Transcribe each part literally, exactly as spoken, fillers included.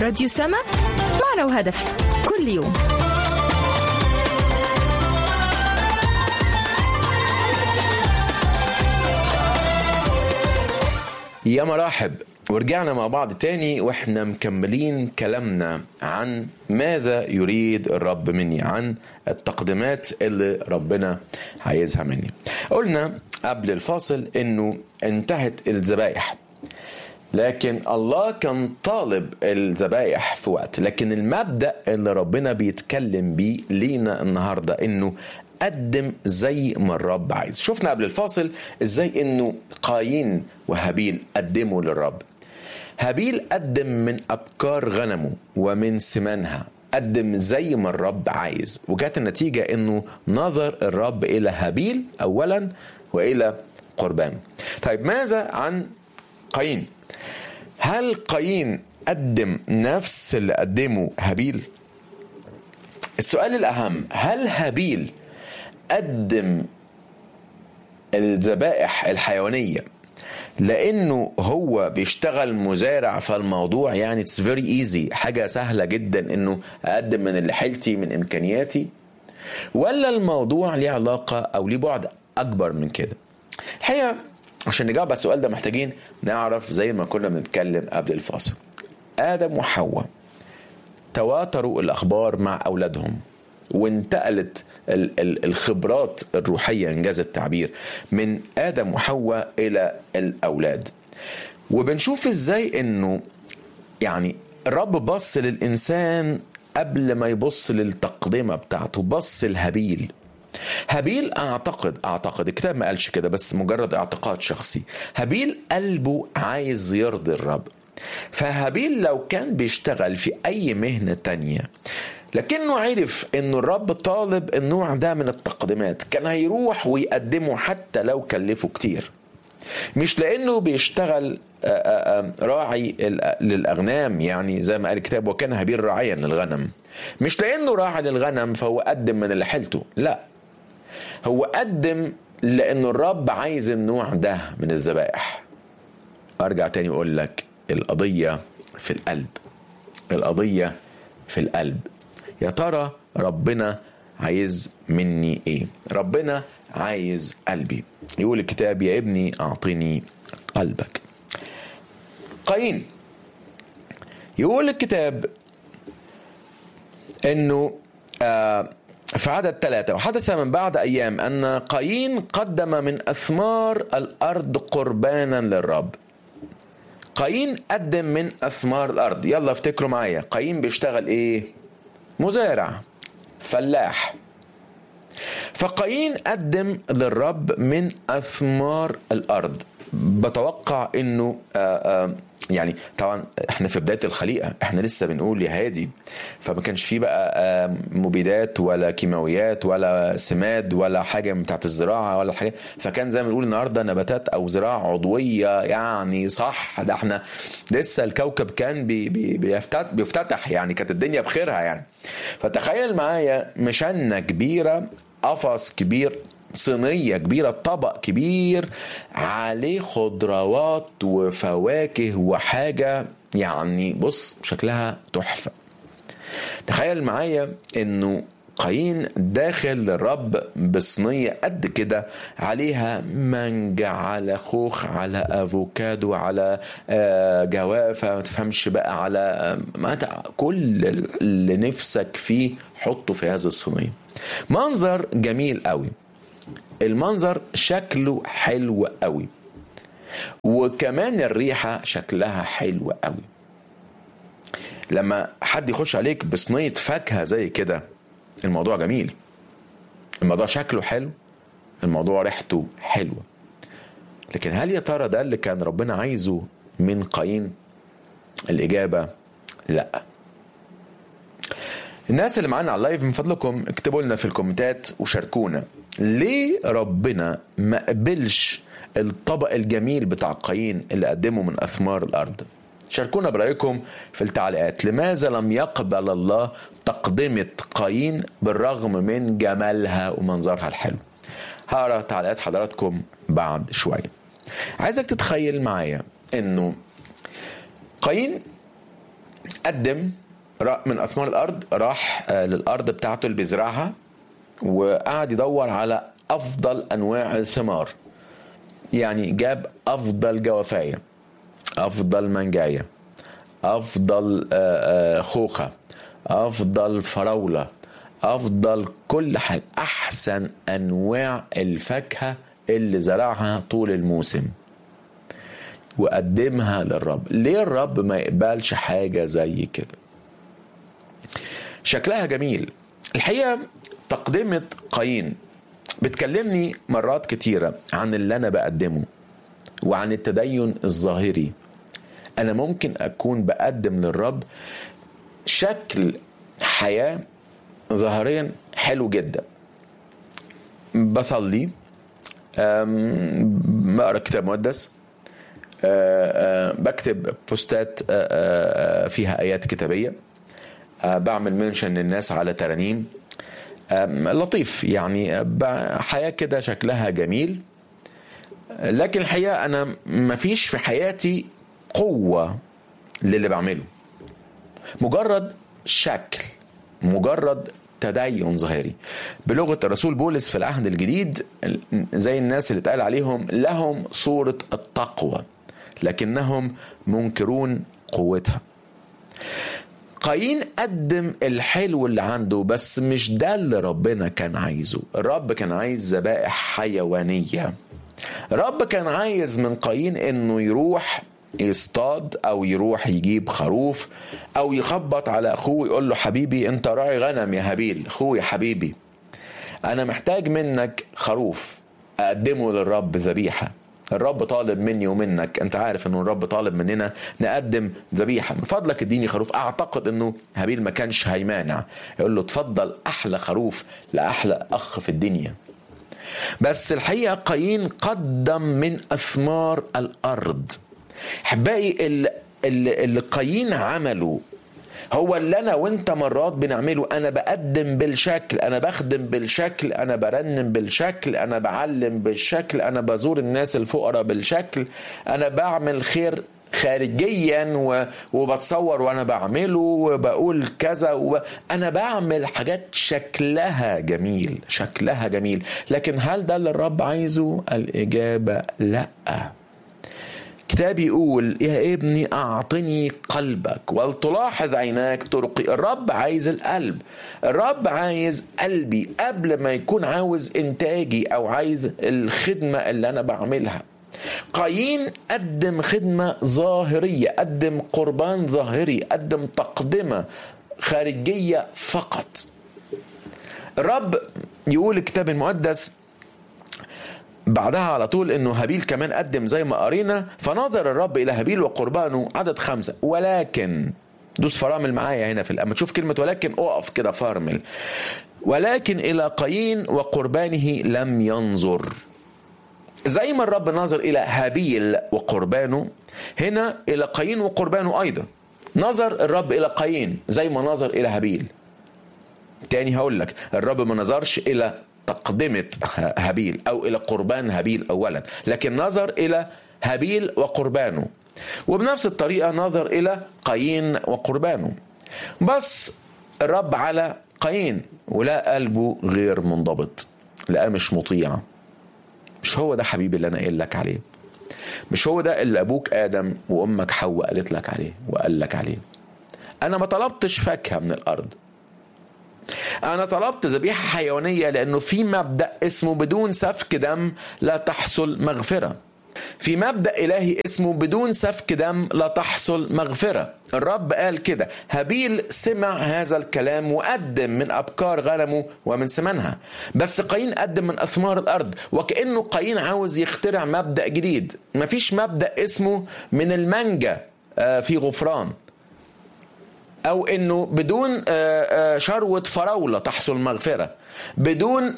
راديو سما، معنى وهدف كل يوم. يا مرحب، ورجعنا مع بعض تاني واحنا مكملين كلامنا عن ماذا يريد الرب مني، عن التقديمات اللي ربنا عايزها مني. قلنا قبل الفاصل انه انتهت الذبائح، لكن الله كان طالب الذبائح في وقت، لكن المبدأ اللي ربنا بيتكلم بيه لينا النهاردة انه قدم زي ما الرب عايز. شفنا قبل الفاصل ازاي انه قايين وهابيل قدموا للرب. هابيل قدم من أبكار غنمه ومن سمانها، قدم زي ما الرب عايز، وكانت النتيجة انه نظر الرب الى هابيل اولا والى قربان. طيب ماذا عن قايين؟ هل قايين قدم نفس اللي قدمه هابيل؟ السؤال الأهم، هل هابيل قدم الذبائح الحيوانية لأنه هو بيشتغل مزارع فالموضوع يعني it's very easy، حاجة سهلة جدا إنه أقدم من اللي حيلتي من إمكانياتي، ولا الموضوع ليه علاقة أو ليه بعد أكبر من كده؟ الحقيقة عشان نجاوب على السؤال ده محتاجين نعرف زي ما كنا بنتكلم قبل الفاصل، آدم وحواء تواتروا الأخبار مع أولادهم، وانتقلت الخبرات الروحية إنجاز التعبير من آدم وحواء إلى الأولاد. وبنشوف إزاي إنه يعني الرب بص للإنسان قبل ما يبص للتقدمة بتاعته، بص لهابيل. هابيل أعتقد أعتقد الكتاب ما قالش كده بس مجرد اعتقاد شخصي، هابيل قلبه عايز يرضي الرب. فهابيل لو كان بيشتغل في أي مهنة تانية لكنه عرف انه الرب طالب النوع ده من التقديمات، كان هيروح ويقدمه حتى لو كلفه كتير. مش لانه بيشتغل راعي للأغنام، يعني زي ما قال الكتاب وكان هابيل راعيا للغنم، مش لانه راعي للغنم فهو قدم من اللي حيلته، لا، هو قدم لانه الرب عايز النوع ده من الذبائح. ارجع تاني اقول لك، القضية في القلب، القضية في القلب. يا ترى ربنا عايز مني ايه؟ ربنا عايز قلبي. يقول الكتاب يا ابني اعطني قلبك. قايين، يقول الكتاب انه آه في عدد ثلاثة، وحدث من بعد أيام أن قايين قدم من أثمار الأرض قربانا للرب. قايين قدم من أثمار الأرض. يلا افتكروا معايا، قايين بيشتغل إيه؟ مزارع، فلاح. فقايين قدم للرب من أثمار الأرض. بتوقع إنه آآ آآ يعني طبعا احنا في بداية الخليقة، احنا لسه بنقول يا هادي، فما كانش فيه بقى مبيدات ولا كيماويات ولا سماد ولا حاجة بتاعت الزراعة ولا حاجة، فكان زي ما نقول النهاردة نباتات او زراعة عضوية، يعني صح، ده احنا لسه الكوكب كان بي بي بيفتتح, بيفتتح يعني كانت الدنيا بخيرها يعني. فتخيل معايا مشانة كبيرة، قفص كبير، صينية كبيرة، طبق كبير عليه خضروات وفواكه وحاجة يعني بص شكلها تحفة. تخيل معايا انه قايين داخل للرب بصينية قد كده عليها مانجا، على خوخ، على افوكادو، على جوافة، ما تفهمش بقى، على كل اللي نفسك فيه حطه في هذه الصينية. منظر جميل قوي، المنظر شكله حلو قوي، وكمان الريحة شكلها حلو قوي. لما حد يخش عليك بصينية فاكهة زي كده الموضوع جميل، الموضوع شكله حلو، الموضوع ريحته حلوة. لكن هل يا ترى ده اللي كان ربنا عايزه من قايين؟ الإجابة لا. الناس اللي معانا على اللايف من فضلكم اكتبوا لنا في الكومنتات وشاركونا ليه ربنا ما قبلش الطبق الجميل بتاع قايين اللي قدمه من أثمار الأرض. شاركونا برأيكم في التعليقات، لماذا لم يقبل الله تقدمة قايين بالرغم من جمالها ومنظرها الحلو؟ هقرأ تعليقات حضراتكم بعد شوية. عايزك تتخيل معايا انه قايين قدم من أثمار الأرض، راح للأرض بتاعته اللي بيزرعها وقعد يدور على أفضل أنواع الثمار. يعني جاب أفضل جوافاية، أفضل منجاية، أفضل خوخة، أفضل فراولة، أفضل كل حاجة، أحسن أنواع الفاكهة اللي زرعها طول الموسم وقدمها للرب. ليه الرب ما يقبلش حاجة زي كده؟ شكلها جميل. الحقيقة تقدمة قايين بتكلمني مرات كتيرة عن اللي أنا بقدمه وعن التدين الظاهري. أنا ممكن أكون بقدم للرب شكل حياة ظاهريا حلو جدا، بصلي، بقرأ كتاب مقدس، بكتب بوستات فيها آيات كتابية، بعمل منشن للناس على ترانيم، لطيف، يعني حياة كده شكلها جميل. لكن الحقيقة أنا مفيش في حياتي قوة للي بعمله، مجرد شكل، مجرد تدين ظاهري. بلغة الرسول بولس في العهد الجديد زي الناس اللي اتقال عليهم لهم صورة التقوى لكنهم منكرون قوتها. قايين قدم الحلو اللي عنده، بس مش ده اللي ربنا كان عايزه. الرب كان عايز ذبائح حيوانية. الرب كان عايز من قايين انه يروح يصطاد او يروح يجيب خروف او يخبط على اخوه يقول له حبيبي انت راعي غنم يا هابيل، اخوي حبيبي انا محتاج منك خروف اقدمه للرب ذبيحة. الرب طالب مني ومنك، انت عارف انه الرب طالب مننا نقدم ذبيحة، من فضلك اديني خروف. اعتقد انه هابيل ما كانش هيمانع، يقول له تفضل احلى خروف لاحلى اخ في الدنيا. بس الحقيقة قايين قدم من اثمار الارض. حبائي اللي قايين عمله هو اللي انا وانت مرات بنعمله. انا بقدم بالشكل، انا بخدم بالشكل، انا برنم بالشكل، انا بعلم بالشكل، انا بزور الناس الفقراء بالشكل، انا بعمل خير خارجيا وبتصور وانا بعمله وبقول كذا وانا بعمل حاجات شكلها جميل، شكلها جميل. لكن هل ده اللي الرب عايزه؟ الإجابة لا. كتاب يقول يا ابني أعطني قلبك ولتلاحظ عيناك طرقي. الرب عايز القلب. الرب عايز قلبي قبل ما يكون عاوز إنتاجي أو عايز الخدمة اللي أنا بعملها. قايين قدم خدمة ظاهرية، قدم قربان ظاهري، قدم تقدمة خارجية فقط. الرب يقول الكتاب المقدس بعدها على طول انه هابيل كمان قدم زي ما قرينا. فنظر الرب الى هابيل وقربانه، عدد خمسة، ولكن دوس فرامل معايا هنا في الأمة، تشوف كلمة ولكن اقف كده فرمل. ولكن الى قايين وقربانه لم ينظر. زي ما الرب نظر الى هابيل وقربانه، هنا الى قايين وقربانه ايضا نظر الرب الى قايين زي ما نظر الى هابيل. تاني هقول لك، الرب ما نظرش الى تقدمة هابيل أو إلى قربان هابيل أولا، لكن نظر إلى هابيل وقربانه، وبنفس الطريقة نظر إلى قايين وقربانه. بس الرب على قايين ولا قلبه غير منضبط، لا مش مطيع. مش هو ده حبيبي اللي أنا قايل لك عليه، مش هو ده اللي أبوك آدم وأمك حواء قالت لك عليه وقال لك عليه. أنا ما طلبتش فاكهة من الأرض، أنا طلبت ذبيحة حيوانية، لأنه في مبدأ اسمه بدون سفك دم لا تحصل مغفرة. في مبدأ إلهي اسمه بدون سفك دم لا تحصل مغفرة. الرب قال كده. هابيل سمع هذا الكلام وقدم من أبكار غنمه ومن سمنها، بس قايين قدم من أثمار الأرض. وكأنه قايين عاوز يخترع مبدأ جديد. مفيش مبدأ اسمه من المانجا في غفران، أو إنه بدون شروة فراولة تحصل مغفرة، بدون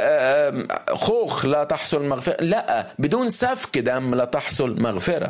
خوخ لا تحصل مغفرة، لا، بدون سفك دم لا تحصل مغفرة.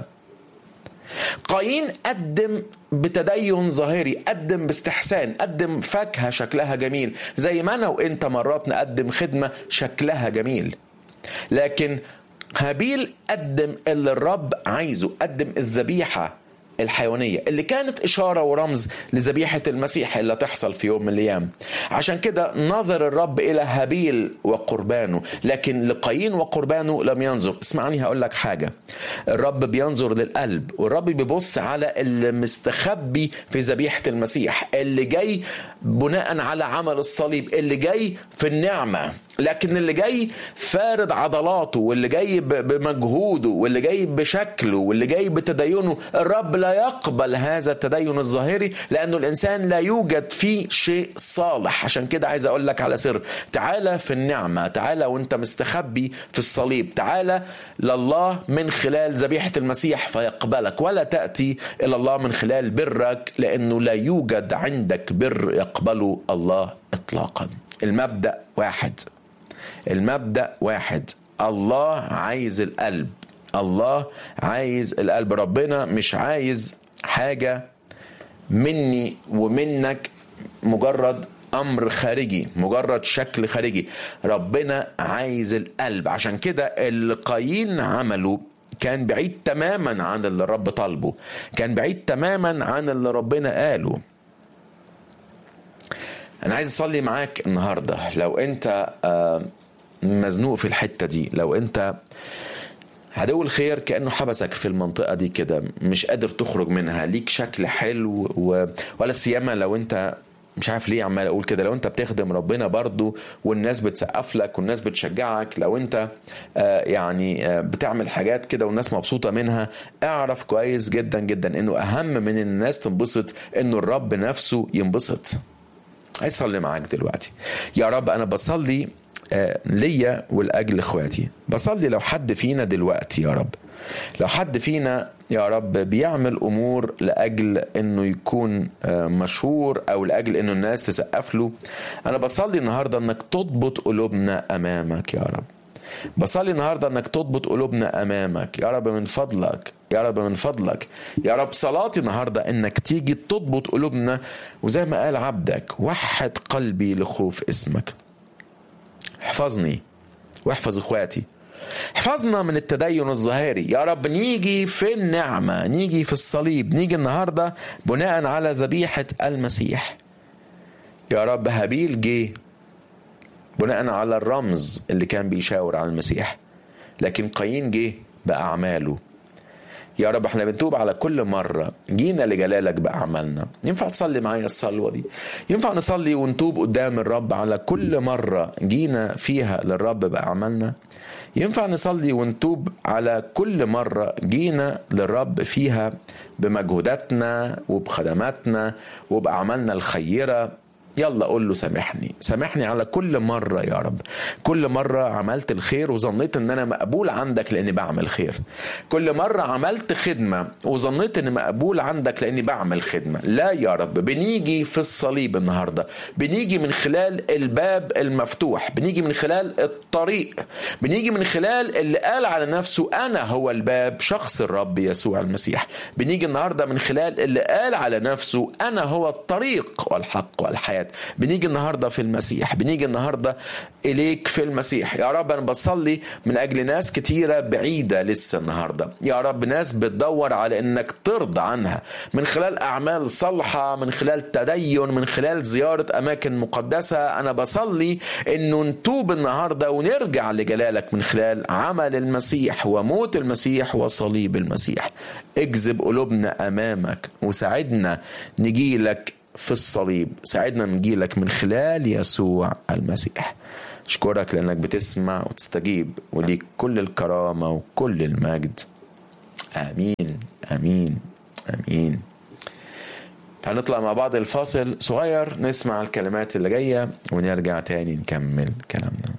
قايين قدم بتدين ظاهري، قدم باستحسان، قدم فاكهة شكلها جميل، زي ما أنا وإنت مرات نقدم خدمة شكلها جميل. لكن هابيل قدم اللي الرب عايزه، قدم الذبيحة الحيوانية اللي كانت إشارة ورمز لذبيحة المسيح اللي تحصل في يوم من الأيام. عشان كده نظر الرب إلى هابيل وقربانه، لكن لقايين وقربانه لم ينظر. اسمعني هقول لك حاجة، الرب بينظر للقلب، والرب بيبص على اللي مستخبي في ذبيحة المسيح، اللي جاي بناء على عمل الصليب، اللي جاي في النعمة، لكن اللي جاي فارد عضلاته، واللي جاي بمجهوده، واللي جاي بشكله، واللي جاي بتدينه، الرب لا يقبل هذا التدين الظاهري، لأنه الإنسان لا يوجد فيه شيء صالح. عشان كده عايز أقول لك على سر، تعالى في النعمة، تعالى وانت مستخبي في الصليب، تعالى لله من خلال ذبيحة المسيح فيقبلك، ولا تأتي إلى الله من خلال برك، لأنه لا يوجد عندك بر يقبله الله إطلاقا. المبدأ واحد، المبدأ واحد، الله عايز القلب، الله عايز القلب. ربنا مش عايز حاجة مني ومنك مجرد أمر خارجي، مجرد شكل خارجي، ربنا عايز القلب. عشان كده اللي قايين عمله كان بعيد تماما عن اللي الرب طالبه، كان بعيد تماما عن اللي ربنا قاله. أنا عايز أصلي معاك النهاردة، لو أنت مزنوق في الحتة دي، لو أنت عدو الخير كأنه حبسك في المنطقة دي كده، مش قادر تخرج منها، ليك شكل حلو و... ولا سيما لو أنت مش عارف ليه عمال أقول كده، لو أنت بتخدم ربنا برضو والناس بتسقف لك والناس بتشجعك، لو أنت آه يعني آه بتعمل حاجات كده والناس مبسوطة منها، اعرف كويس جدا جدا إنه أهم من الناس تنبسط إنه الرب نفسه ينبسط. عايز أصلي معاك دلوقتي. يا رب أنا بصلي آه ليا والأجل إخواتي، بصلي لو حد فينا دلوقتي يا رب، لو حد فينا يا رب بيعمل أمور لأجل أنه يكون آه مشهور أو لأجل أنه الناس تسقف له، أنا بصلي النهاردة أنك تضبط قلوبنا أمامك يا رب. بصلي النهاردة أنك تضبط قلوبنا أمامك يا رب، من فضلك يا رب، من فضلك يا رب. صلاتي النهاردة أنك تيجي تضبط قلوبنا، وزي ما قال عبدك وحد قلبي لخوف اسمك. احفظني واحفظ اخواتي، احفظنا من التدين الظاهري يا رب. نيجي في النعمة، نيجي في الصليب، نيجي النهاردة بناء على ذبيحة المسيح يا رب. هابيل جه بناء على الرمز اللي كان بيشاور على المسيح، لكن قايين جه بأعماله يا رب. احنا بنتوب على كل مرة جينا لجلالك بأعمالنا. ينفع تصلي معايا الصلوة دي؟ ينفع نصلي ونتوب قدام الرب على كل مرة جينا فيها للرب بأعمالنا؟ ينفع نصلي ونتوب على كل مرة جينا للرب فيها بمجهوداتنا وبخدماتنا وبأعمالنا الخيرة؟ يلا قول له سامحني، سامحني على كل مرة يا رب، كل مرة عملت الخير وظنيت ان انا مقبول عندك لاني بعمل خير، كل مرة عملت خدمة وظنيت اني مقبول عندك لاني بعمل خدمة. لا يا رب، بنيجي في الصليب النهاردة، بنيجي من خلال الباب المفتوح، بنيجي من خلال الطريق، بنيجي من خلال اللي قال على نفسه انا هو الباب، شخص الرب يسوع المسيح. بنيجي النهاردة من خلال اللي قال على نفسه انا هو الطريق والحق والحياة. بنيجي النهاردة في المسيح، بنيجي النهاردة إليك في المسيح يا رب. أنا بصلي من أجل ناس كتيرة بعيدة لسه النهاردة يا رب، ناس بتدور على إنك ترضى عنها من خلال أعمال صالحة، من خلال تدين، من خلال زيارة أماكن مقدسة. أنا بصلي إنه نتوب النهاردة ونرجع لجلالك من خلال عمل المسيح وموت المسيح وصليب المسيح. اجذب قلوبنا أمامك وساعدنا نجيلك في الصليب، ساعدنا نجيلك من خلال يسوع المسيح. أشكرك لأنك بتسمع وتستجيب، وليك كل الكرامة وكل المجد. آمين آمين آمين. هنطلع مع بعض الفاصل صغير، نسمع الكلمات اللي جاية ونرجع تاني نكمل كلامنا.